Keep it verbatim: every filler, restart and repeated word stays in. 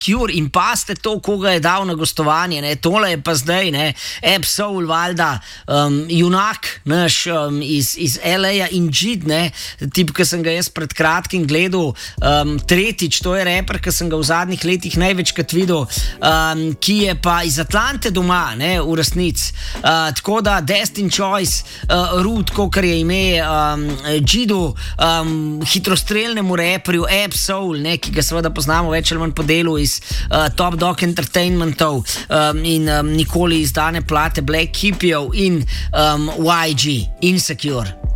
Cure in pa ste to, koga je dal na gostovanje, ne, tole je pa zdaj, ne, Ab-Soul, valjda, um, junak naš um, iz, iz L A in Jid, ne, tip, ki sem ga jaz pred kratkim gledal, um, tretjič, to je reper, ki sem ga v zadnjih letih največkrat videl, um, ki je pa iz Atlante doma, ne, v resnici. Uh, tako da Destin Choice, uh, Root, kakor je ime um, Jidu, um, hitrostrelnemu reperju Ab-Soul, ne, ki ga seveda poznamo več ali manj po delu iz Uh, Top Dog Entertainmentov um, in um, nikoli izdane plate Black Hippiev in um, Y G, Insecure.